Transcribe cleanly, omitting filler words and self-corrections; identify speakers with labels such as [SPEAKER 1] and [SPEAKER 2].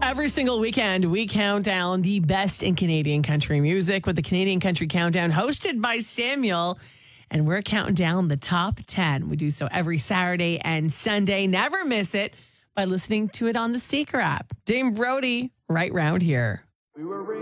[SPEAKER 1] Every single weekend, we count down the best in Canadian country music with the Canadian Country Countdown hosted by Samuel. And we're counting down the top 10. We do so every Saturday and Sunday. Never miss it by listening to it on the Seeker app. Dame Brody, right round here.